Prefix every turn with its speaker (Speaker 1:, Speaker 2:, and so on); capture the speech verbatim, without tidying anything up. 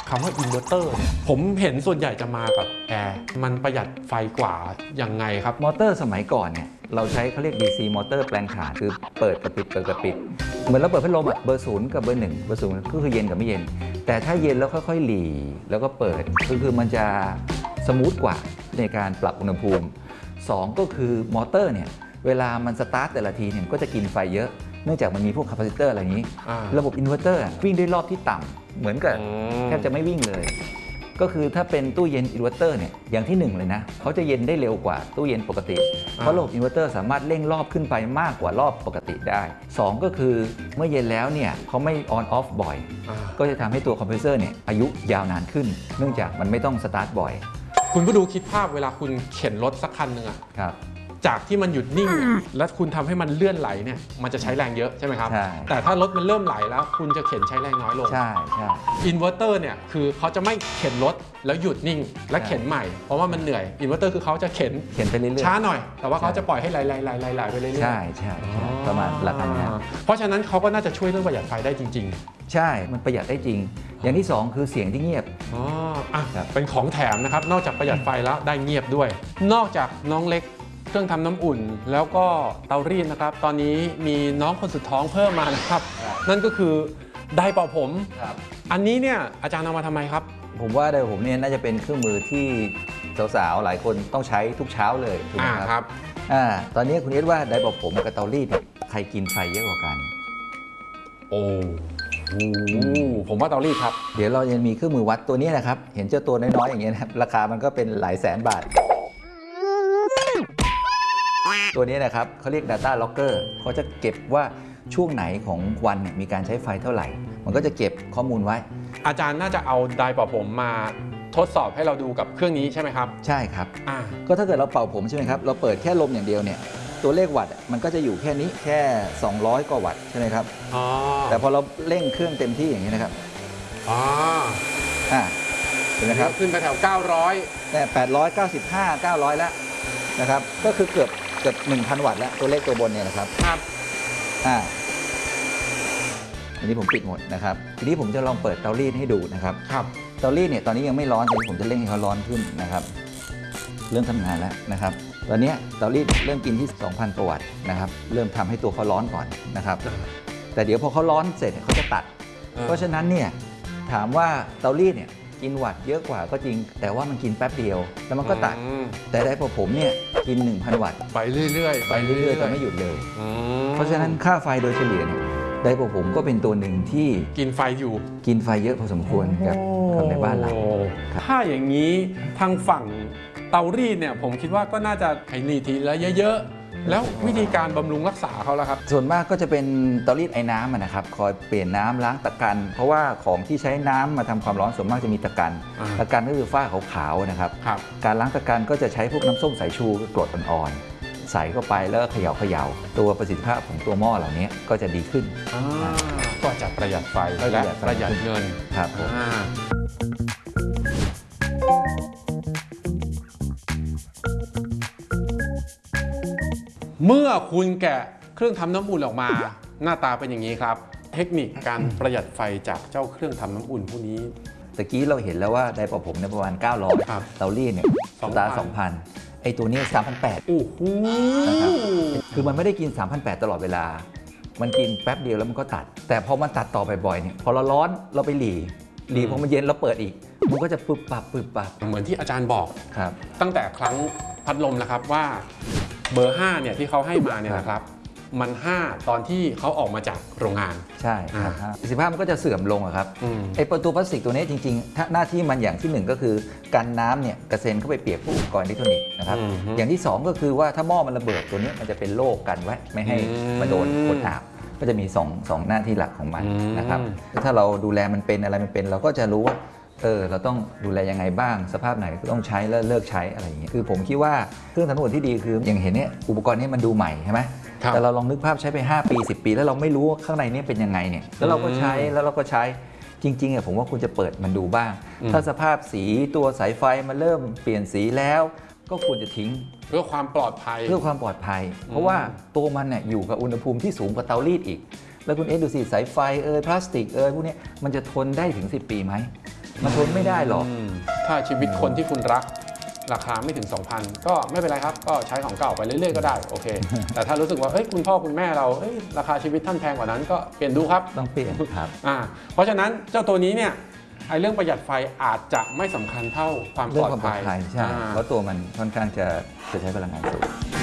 Speaker 1: คำว่าอินเวอร์เตอร์เนี่ยผมเห็นส่วนใหญ่จะมากับแอร์มันประหยัดไฟกว่ายังไงครับ
Speaker 2: มอเตอร์สมัยก่อนเนี่ยเราใช้เขาเรียก ดี ซี มอเตอร์แปลงถ่านคือเปิดกับปิดเปิดกับปิดเหมือนเราเปิดพัดลมอ่ะเบอร์ศูนย์กับเบอร์หนึ่งเบอร์ศูนย์ก็คือเย็นกับไม่เย็นแต่ถ้าเย็นแล้วค่อยๆหลีแล้วก็เปิดก็คือมันจะสมูทกว่าในการปรับอุณหภูมิสองก็คือมอเตอร์เนี่ยเวลามันสตาร์ทแต่ละทีเนี่ยก็จะกินไฟเยอะเนื่องจากมันมีพวกคาปาซิเตอร์อะไรอย่างนี้ระบบอินเวอร์เตอร์วิ่งด้วยรอบที่ต่ำเหมือนกับแทบจะไม่วิ่งเลยก็คือถ้าเป็นตู้เย็นอินเวอร์เตอร์เนี่ยอย่างที่หนึ่งเลยนะเขาจะเย็นได้เร็วกว่าตู้เย็นปกติเพราะระบบอินเวอร์เตอร์สามารถเร่งรอบขึ้นไปมากกว่ารอบปกติได้สองก็คือเมื่อเย็นแล้วเนี่ยเขาไม่ออนออฟบ่อยก็จะทำให้ตัวคอมเพรสเซอร์เนี่ยอายุยาวนานขึ้นเนื่องจากมันไม่ต้องสตาร์ทบ่อย
Speaker 1: คุณผู้ดูคิดภาพเวลาคุณเข็นรถสักคันหนึ่งอะ
Speaker 2: ครับ
Speaker 1: จากที่มันหยุดนิ่งแล้วคุณทำให้มันเลื่อนไหลเนี่ยมันจะใช้แรงเยอะใช่ไหมครับ
Speaker 2: ใช่
Speaker 1: แต่ถ้ารถมันเริ่มไหลแล้วคุณจะเข็นใช้แรงน้อยลง
Speaker 2: ใช่ใช่
Speaker 1: อินเวอร์เตอร์เนี่ยคือเขาจะไม่เข็นรถแล้วหยุดนิ่งและเข็นใหม่เพราะว่ามันเหนื่อยอินเวอร์เตอร์คือเขาจะเข็น
Speaker 2: เข็นไปเรื่อย
Speaker 1: ๆช้าหน่อยแต่ว่าเขาจะปล่อยให้ไหลไหลไหลไหลไหลไปเรื่อยๆ
Speaker 2: ใช่ใช่ประมาณหลักการนี้
Speaker 1: เพราะฉะนั้นเขาก็น่าจะช่วยเรื่องประหยัดไฟได้จริง
Speaker 2: ๆใช่มันประหยัดได้จริงอย่างที่สองคือเสียงที่เงียบ
Speaker 1: อ๋ออ่ะเป็นของแถมนะครับนอกจากประหยัดไฟแล้วได้เงียบด้วยนอกจากน้องเล็กเครื่องทำน้ำอุ่นแล้วก็เตารีดนะครับตอนนี้มีน้องคนสุดท้องเพิ่มมานะครับนั่นก็คือไดร์เป่าผมอันนี้เนี่ยอาจารย์เอามาทำไมครับ
Speaker 2: ผมว่าไดร์ผมเนี่ยน่าจะเป็นเครื่องมือที่สาวๆหลายคนต้องใช้ทุกเช้าเลยถูกไหมครับอ่าตอนนี้คุณเอสว่าไดร์เป่าผมกับเตารีดใครกินไฟเยอะกว่ากัน
Speaker 1: โอ้ผมว่าเตารีดครับ
Speaker 2: เดี๋ยวเรายังมีเครื่องมือวัดตัวนี้นะครับเห็นเจ้าตัวน้อยๆอย่างเงี้ยนะครับราคามันก็เป็นหลายแสนบาทตัวนี้นะครับเขาเรียก Data Logger เขาจะเก็บว่าช่วงไหนของวันมีการใช้ไฟเท่าไหร่มันก็จะเก็บข้อมูลไว้
Speaker 1: อาจารย์น่าจะเอาไดร์เป่าผมมาทดสอบให้เราดูกับเครื่องนี้ใช่ไหมครับ
Speaker 2: ใช่ครับก็ถ้าเกิดเราเป่าผมใช่ไหมครับเราเปิดแค่ลมอย่างเดียวเนี่ยตัวเลขวัตต์มันก็จะอยู่แค่นี้แค่สองร้อยกว่าวัตต์ใช่ไหมครับแต่พอเราเร่งเครื่องเต็มที่อย่างนี้นะครับ
Speaker 1: อ๋อ
Speaker 2: อ่าเห็นไหมครับ
Speaker 1: ขึ้นไปแถวเก้าร้อย
Speaker 2: แต่แปดร้อยเก้าสิบห้า เก้าร้อยแล้วนะครับก็คือเกือบเกือบ หนึ่งพัน วัตต์แล้วตัวเลขตัวบนเนี่ยนะครับ
Speaker 1: ครับ
Speaker 2: อ่าอันนี้ผมปิดหมดนะครับทีนี้ผมจะลองเปิดเตารีดให้ดูนะครับ
Speaker 1: ครับ
Speaker 2: เตารีดเนี่ยตอนนี้ยังไม่ร้อนทีนี้ผมจะเร่งให้เขาร้อนขึ้นนะครับเริ่มทำงานแล้วนะครับตอนนี้เตารีดเริ่มกินที่ สองพัน กว่าวัตต์นะครับเริ่มทำให้ตัวเขาร้อนก่อนนะครับแต่เดี๋ยวพอเขาร้อนเสร็จเขาจะตัดเพราะฉะนั้นเนี่ยถามว่าเตารีดเนี่ยกินวัตต์เยอะกว่าก็จริงแต่ว่ามันกินแป๊บเดียวแล้วมันก็ตัดแต่ได้พอผมเนี่ยกิน หนึ่งพัน วัตต์
Speaker 1: ไปเรื่อยๆ
Speaker 2: ไปเรื่อยๆแต่ไม่หยุดเลยเพราะฉะนั้นค่าไฟโดยเฉลี่ยเนี่ยได้พอผมก็เป็นตัวหนึ่งที่
Speaker 1: กินไฟอยู่
Speaker 2: กินไฟเยอะพอสมควรกับคนในบ้านเรา
Speaker 1: ถ้าอย่างนี้ทางฝั่งเตารีดเนี่ยผมคิดว่าก็น่าจะให้รีดทีละเยอะๆแล้ววิธีการบำรุงรักษาเขาล่ะครับ
Speaker 2: ส่วนมากก็จะเป็นเตารีดไอ้น้ำนะครับคอยเปลี่ยนน้ำล้างตะกันเพราะว่าของที่ใช้น้ำมาทำความร้อนส่วนมากจะมีตะกันตะกันก็คือฝ้าขาวๆนะครับการล้างตะกันก็จะใช้พวกน้ำส้มสายชูกรดอ่อนๆใส่เข้าไปแล้วเขย่าเขย่าตัวประสิทธิภาพของตัวหม้อเหล่านี้ก็จะดีขึ้น
Speaker 1: ก็จะประหยัดไฟและประหยัดเงิน
Speaker 2: ครับ
Speaker 1: เมื่อคุณแกะเครื่องทำน้ำอุ่นออกมาหน้าตาเป็นอย่างนี้ครับเทคนิคการประหยัดไฟจากเจ้าเครื่องทำน้ำอุ่นพวกนี้
Speaker 2: ตะกี้เราเห็นแล้วว่าไดร์เป่าผมเนี่ยประมาณเก้าร้อยเตารีดเนี่ยตา สองพัน ไอตัวนี้ สามพันแปดร้อย
Speaker 1: โอ้โห
Speaker 2: นะครับคือมันไม่ได้กิน สามพันแปดร้อย ตลอดเวลามันกินแป๊บเดียวแล้วมันก็ตัดแต่พอมันตัดต่อบ่อยๆเนี่ยพอเราร้อนเราไปหลีหลีพอมันเย็นเราเปิดอีกมันก็จะปึบปับปึบปับ
Speaker 1: เหมือนที่อาจารย์บอก
Speaker 2: ครับ
Speaker 1: ตั้งแต่ครั้งพัดลมนะครับว่าเบอร์ห้าเนี่ยที่เขาให้มาเนี่ยนะครับมันห้าตอนที่เขาออกมาจากโรงงาน
Speaker 2: ใช่ครับประสิทธิภาพมันก็จะเสื่อมลงครับไอ้ประตูพลาสติกตัวนี้จริงๆหน้าที่มันอย่างที่หนึ่งก็คือกันน้ำเนี่ยกระเซ็นเข้าไปเปียกพวกอุปกรณ์อิเล็กทรอนิกส์นะครับอย่างที่สองก็คือว่าถ้าหม้อมันระเบิดตัวนี้มันจะเป็นโล่กันไว้ไม่ให้มาโดนคนอาบก็จะมีสองสองหน้าที่หลักของมันนะครับถ้าเราดูแลมันเป็นอะไรมันเป็นเราก็จะรู้ว่าเออเราต้องดูแลยังไงบ้างสภาพไหนก็ต้องใช้แล้วเลิกใช้อะไรอย่างเงี้ยคือผมคิดว่าเครื่องทำน้ำอุ่นที่ดีคืออย่างเห็นเนี่ยอุปกรณ์นี้มันดูใหม่ใช่ไหมแต่เราลองนึกภาพใช้ไปห้าปีสิบปีแล้วเราไม่รู้ว่าข้างในนี้เป็นยังไงเนี่ยแล้วเราก็ใช้แล้วเราก็ใช้จริงๆอ่ะผมว่าคุณจะเปิดมันดูบ้างถ้าสภาพสีตัวสายไฟมันเริ่มเปลี่ยนสีแล้วก็ควรจะทิ้ง
Speaker 1: เพื่อความปลอดภัย
Speaker 2: เพื่อความปลอดภัยเพราะว่าตัวมันเนี่ยอยู่กับอุณหภูมิที่สูงกว่าเตารีดอีกแล้วคุณเอสดูสิสายไฟเอยพลาสติกเอยพวกนี้มันจะทนได้ถึงสิบปีไหมมันทนไม่ได้หรอก
Speaker 1: มถ้าชีวิตคนที่คุณรักราคาไม่ถึง สองพัน ก็ไม่เป็นไรครับก็ใช้ของเก่าไปเรื่อยๆก็ได้โอเค แต่ถ้ารู้สึกว่าเอ้ยคุณพ่อคุณแม่เราเอ้ยราคาชีวิตท่านแพงกว่านั้นก็เปลี่ยนดูครับ
Speaker 2: ต้องเปลี่ยนครับ
Speaker 1: อ่าเพราะฉะนั้นเจ้าตัวนี้เนี่ยไอ้เรื่องประหยัดไฟอาจจะไม่สำคัญเท่าความป
Speaker 2: เรื่
Speaker 1: ล
Speaker 2: อง
Speaker 1: อด
Speaker 2: ความปล
Speaker 1: ภั
Speaker 2: อด
Speaker 1: ย
Speaker 2: ภัยใช่
Speaker 1: อ่า
Speaker 2: เพราะตัวมันค่อนข้างจะจะใช้พลังงานสูง